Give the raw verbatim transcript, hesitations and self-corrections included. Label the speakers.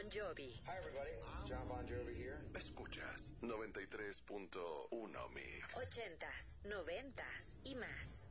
Speaker 1: Bon Jovi.
Speaker 2: Hi everybody, John Bon Jovi here.
Speaker 3: Escuchas noventa y tres punto uno Mix.
Speaker 1: Ochentas, noventas y más.